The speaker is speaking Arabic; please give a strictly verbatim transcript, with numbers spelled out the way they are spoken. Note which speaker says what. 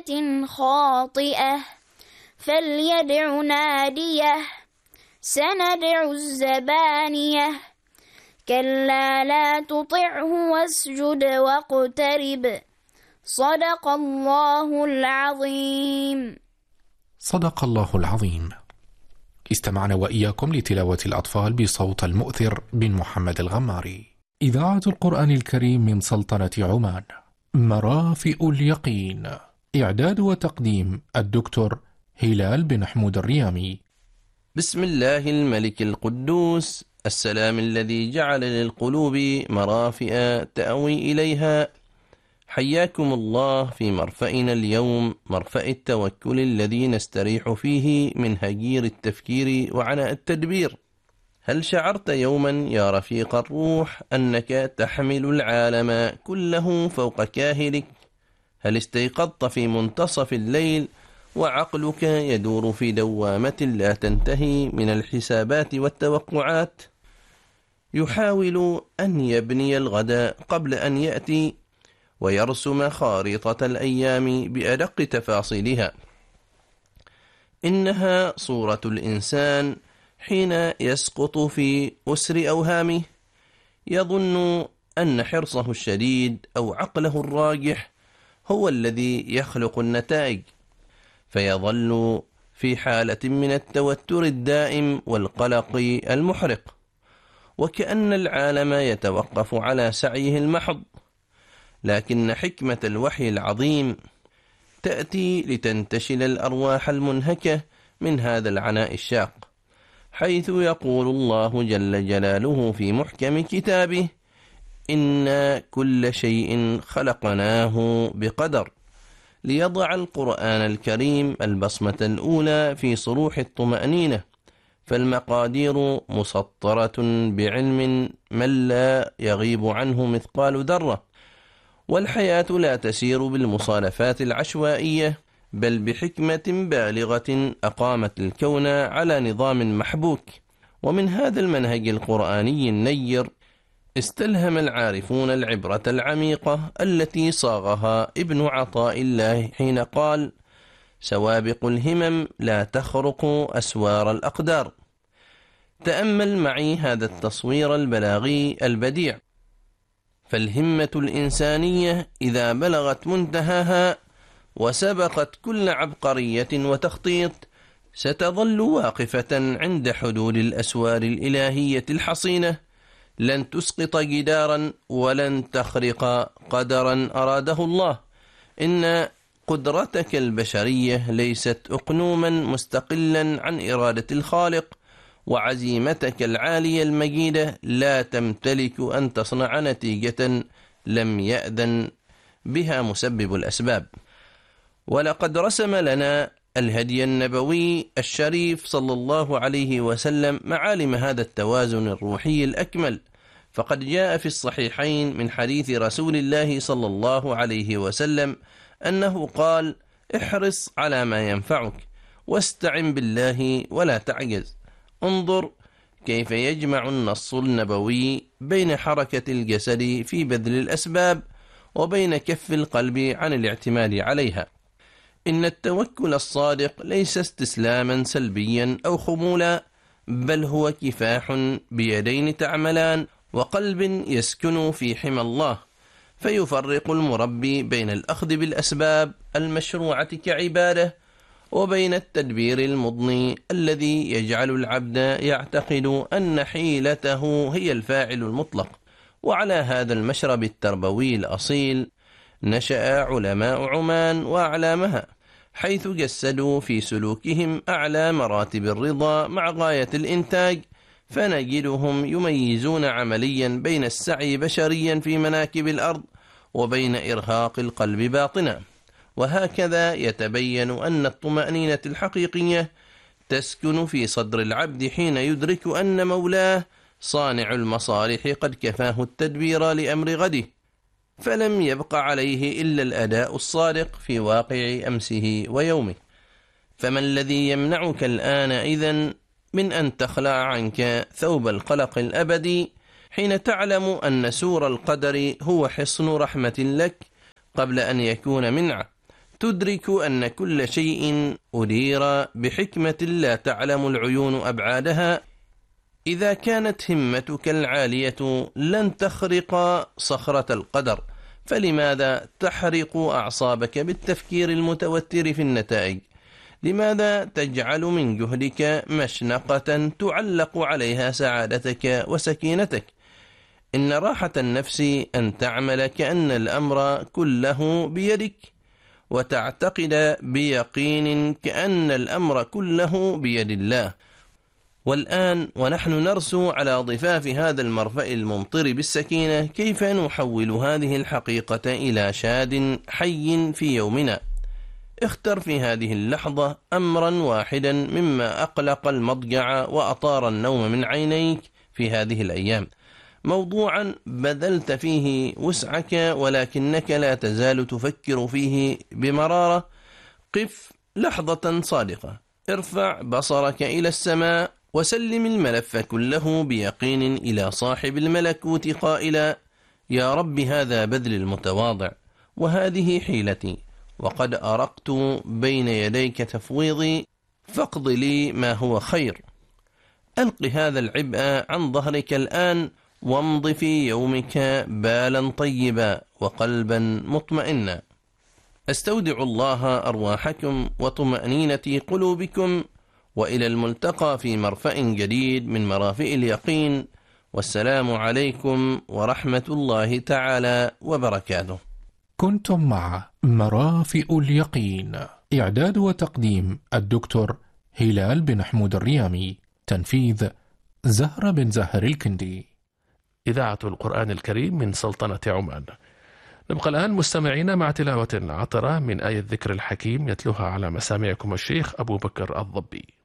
Speaker 1: نية خاطئة فليدع ناديه سندع الزبانية كلا لا تطعه واسجد واقترب صدق الله العظيم.
Speaker 2: صدق الله العظيم. استمعنا وإياكم لتلاوة الأطفال بصوت المؤثر بن محمد الغماري. إذاعة القرآن الكريم من سلطنة عمان. مرافئ اليقين. إعداد وتقديم الدكتور هلال بن حمود الريامي.
Speaker 3: بسم الله الملك القدوس السلام الذي جعل للقلوب مرافئ تأوي إليها. حياكم الله في مرفأنا اليوم، مرفأ التوكل الذي نستريح فيه من هجير التفكير وعناء التدبير. هل شعرت يوما يا رفيق الروح أنك تحمل العالم كله فوق كاهلك؟ هل استيقظت في منتصف الليل وعقلك يدور في دوامة لا تنتهي من الحسابات والتوقعات؟ يحاول أن يبني الغد قبل أن يأتي ويرسم خارطة الأيام بأدق تفاصيلها. إنها صورة الإنسان حين يسقط في أسر أوهامه، يظن أن حرصه الشديد أو عقله الراجح هو الذي يخلق النتائج، فيظل في حالة من التوتر الدائم والقلق المحرق، وكأن العالم يتوقف على سعيه المحض. لكن حكمة الوحي العظيم تأتي لتنتشل الأرواح المنهكة من هذا العناء الشاق، حيث يقول الله جل جلاله في محكم كتابه: إن كل شيء خلقناه بقدر، ليضع القرآن الكريم البصمة الأولى في صروح الطمأنينة، فالمقادير مسطرة بعلم من لا يغيب عنه مثقال ذرة، والحياة لا تسير بالمصالفات العشوائية، بل بحكمة بالغة أقامت الكون على نظام محبوك. ومن هذا المنهج القرآني النير استلهم العارفون العبرة العميقة التي صاغها ابن عطاء الله حين قال: سوابق الهمم لا تخرق أسوار الأقدار. تأمل معي هذا التصوير البلاغي البديع، فالهمة الإنسانية إذا بلغت منتهاها وسبقت كل عبقرية وتخطيط ستظل واقفة عند حدود الأسوار الإلهية الحصينة، لن تسقط جدارا ولن تخرق قدرا أراده الله. إن قدرتك البشرية ليست أقنوما مستقلا عن إرادة الخالق، وعزيمتك العالية المجيدة لا تمتلك أن تصنع نتيجة لم يأذن بها مسبب الأسباب. ولقد رسم لنا الهدي النبوي الشريف صلى الله عليه وسلم معالم هذا التوازن الروحي الأكمل، فقد جاء في الصحيحين من حديث رسول الله صلى الله عليه وسلم أنه قال: احرص على ما ينفعك واستعن بالله ولا تعجز. انظر كيف يجمع النص النبوي بين حركة الجسد في بذل الأسباب وبين كف القلب عن الاعتماد عليها. إن التوكل الصادق ليس استسلاما سلبيا أو خمولا، بل هو كفاح بيدين تعملان وقلب يسكن في حمى الله، فيفرق المربي بين الأخذ بالأسباب المشروعة كعبادة وبين التدبير المضني الذي يجعل العبد يعتقد أن حيلته هي الفاعل المطلق. وعلى هذا المشرب التربوي الأصيل نشأ علماء عمان وأعلامها، حيث جسدوا في سلوكهم أعلى مراتب الرضا مع غاية الإنتاج، فنجدهم يميزون عمليا بين السعي بشريا في مناكب الأرض وبين إرهاق القلب باطنا. وهكذا يتبين أن الطمأنينة الحقيقية تسكن في صدر العبد حين يدرك أن مولاه صانع المصالح قد كفاه التدبير لأمر غده، فلم يبق عليه إلا الأداء الصادق في واقع أمسه ويومه. فما الذي يمنعك الآن إذن من أن تخلع عنك ثوب القلق الأبدي حين تعلم أن سور القدر هو حصن رحمة لك قبل أن يكون منعه، تدرك أن كل شيء أدير بحكمة لا تعلم العيون أبعادها. إذا كانت همتك العالية لن تخرق صخرة القدر، فلماذا تحرق أعصابك بالتفكير المتوتر في النتائج؟ لماذا تجعل من جهدك مشنقة تعلق عليها سعادتك وسكينتك؟ إن راحة النفس أن تعمل كأن الأمر كله بيدك، وتعتقد بيقين كأن الأمر كله بيد الله. والآن ونحن نرسو على ضفاف هذا المرفأ الممطر بالسكينة، كيف نحول هذه الحقيقة إلى شاد حي في يومنا؟ اختر في هذه اللحظة أمرا واحدا مما أقلق المضجع وأطار النوم من عينيك في هذه الأيام، موضوعا بذلت فيه وسعك ولكنك لا تزال تفكر فيه بمرارة. قف لحظة صادقة، ارفع بصرك إلى السماء وسلم الملف كله بيقين إلى صاحب الملكوت قائلا: يا رب، هذا بذل المتواضع وهذه حيلتي، وقد أرقت بين يديك تفويضي، فاقض لي ما هو خير. ألق هذا العبء عن ظهرك الآن، وامض في يومك بالا طيبا وقلبا مطمئنا. أستودع الله أرواحكم وطمأنينة قلوبكم، وإلى الملتقى في مرفأ جديد من مرافئ اليقين، والسلام عليكم ورحمة الله تعالى وبركاته.
Speaker 2: كنتم مع مرافئ اليقين، إعداد وتقديم الدكتور هلال بن حمود الريامي، تنفيذ زهرة بن زهر الكندي.
Speaker 4: إذاعة القرآن الكريم من سلطنة عمان. نبقى الآن مستمعين مع تلاوة عطرة من آية الذكر الحكيم يتلوها على مسامعكم الشيخ أبو بكر الضبي.